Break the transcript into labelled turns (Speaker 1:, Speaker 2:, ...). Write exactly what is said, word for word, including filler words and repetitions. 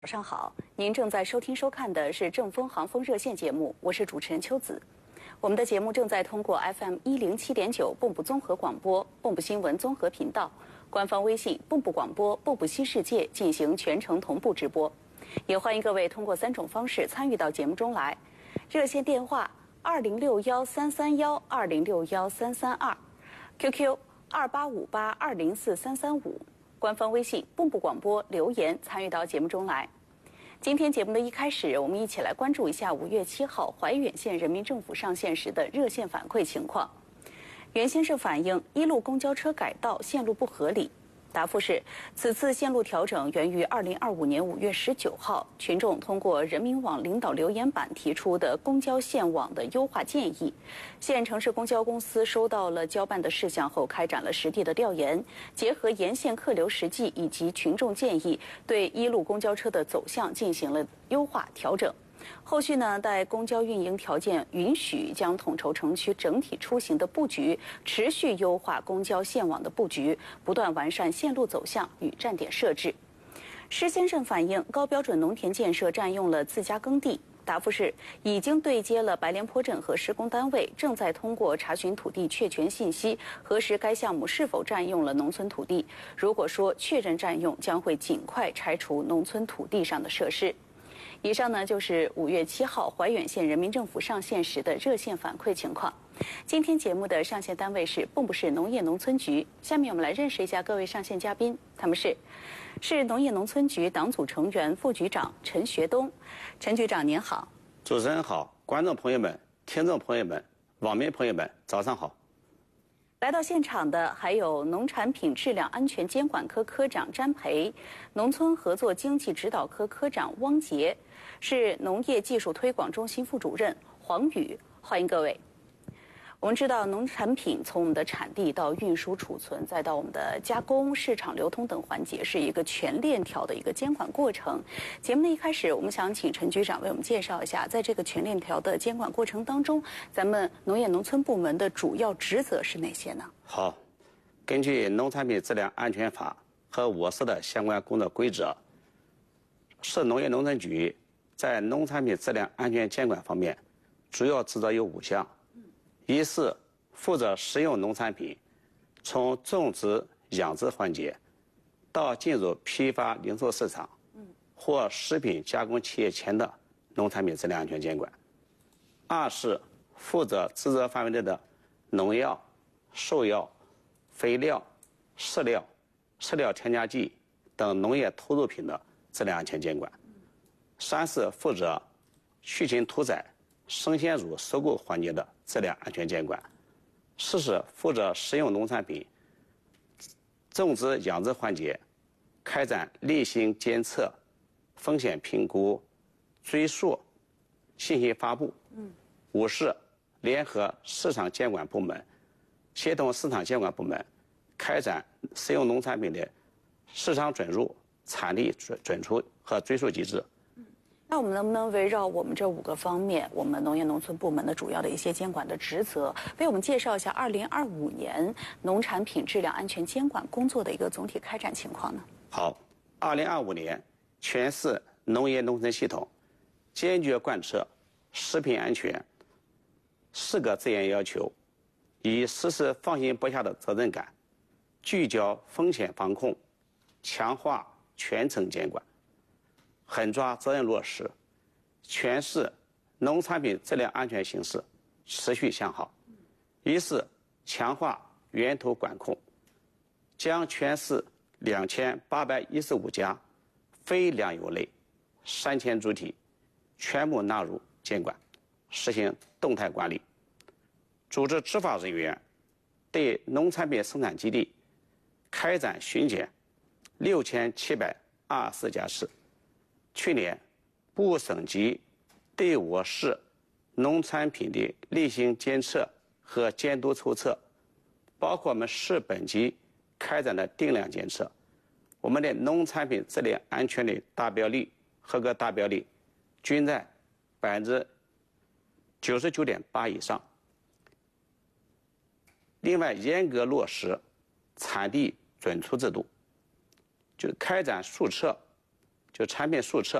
Speaker 1: 早上好，您正在收听收看的是正风航风热线节目，我是主持人秋子。我们的节目正在通过 F M 一零七点九蚌埠综合广播、蚌埠新闻综合频道、官方微信蚌埠广播、蚌埠新世界进行全程同步直播。也欢迎各位通过三种方式参与到节目中来：热线电话二零六幺三三幺二零六幺三三二 ，Q Q 二八五八二零四三三五。官方微信蚌埠广播留言参与到节目中来。今天节目的一开始，我们一起来关注一下五月七号怀远县人民政府上线时的热线反馈情况。袁先生反映一路公交车改道线路不合理。答复是，此次线路调整源于二零二五年五月十九号，群众通过人民网领导留言板提出的公交线网的优化建议。县城市公交公司收到了交办的事项后，开展了实地的调研，结合沿线客流实际以及群众建议，对一路公交车的走向进行了优化调整。后续呢，待公交运营条件允许，将统筹城区整体出行的布局，持续优化公交线网的布局，不断完善线路走向与站点设置。施先生反映高标准农田建设占用了自家耕地。答复是，已经对接了白莲坡镇和施工单位，正在通过查询土地确权信息，核实该项目是否占用了农村土地。如果说确认占用，将会尽快拆除农村土地上的设施。以上呢就是五月七号怀远县人民政府上线时的热线反馈情况。今天节目的上线单位是蚌埠市农业农村局。下面我们来认识一下各位上线嘉宾，他们是市农业农村局党组成员、副局长陈学东。陈局长您好。
Speaker 2: 主持人好，观众朋友们、听众朋友们、网民朋友们，早上好。
Speaker 1: 来到现场的还有农产品质量安全监管科科长詹培，农村合作经济指导科科长汪杰，是农业技术推广中心副主任黄宇。欢迎各位。我们知道，农产品从我们的产地到运输、储存，再到我们的加工、市场流通等环节，是一个全链条的一个监管过程。节目的一开始，我们想请陈局长为我们介绍一下，在这个全链条的监管过程当中，咱们农业农村部门的主要职责是哪些呢？
Speaker 2: 好，根据《农产品质量安全法》和我市的相关工作规则，市农业农村局在农产品质量安全监管方面，主要职责有五项。一是负责食用农产品从种植、养殖环节到进入批发零售市场或食品加工企业前的农产品质量安全监管。二是负责职责范围内的农药、兽药、肥料、饲料、饲料添加剂等农业投入品的质量安全监管。三是负责畜禽屠宰、生鲜乳收购环节的质量安全监管。四是负责食用农产品种植养殖环节开展例行监测、风险评估、追溯、信息发布。五是联合市场监管部门，协同市场监管部门开展食用农产品的市场准入、产地准准出和追溯机制。
Speaker 1: 那我们能不能围绕我们这五个方面，我们农业农村部门的主要的一些监管的职责，为我们介绍一下二零二五年农产品质量安全监管工作的一个总体开展情况呢？
Speaker 2: 好，二零二五年全市农业农村系统坚决贯彻食品安全四个自愿要求，以实施放心不下的责任感，聚焦风险防控，强化全程监管，狠抓责任落实，全市农产品质量安全形势持续向好。一是强化源头管控，将全市两千八百一十五家非粮油类三千主体全部纳入监管，实行动态管理。组织执法人员对农产品生产基地开展巡检六千七百二十四家次。去年，部省级对我市农产品的例行监测和监督抽测，包括我们市本级开展的定量监测，我们的农产品质量安全的达标率、合格达标率均在百分之九十九点八以上。另外，严格落实产地准出制度，就是开展数测、 就产品数册